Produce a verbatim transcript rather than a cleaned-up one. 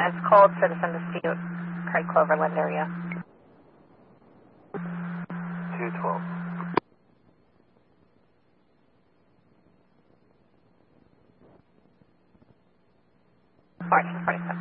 it's called Citizen Dispute, Craig Cloverland area. two twelve. fourteen forty-seven.